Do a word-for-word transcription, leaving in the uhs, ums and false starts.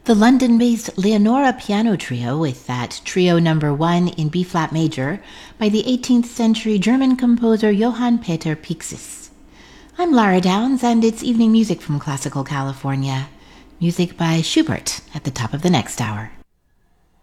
the London-based Leonora Piano Trio with that Trio Number One in B-flat major by the eighteenth century German composer Johann Peter Pixis. I'm Lara Downs, and it's evening music from Classical California. Music by Schubert at the top of the next hour.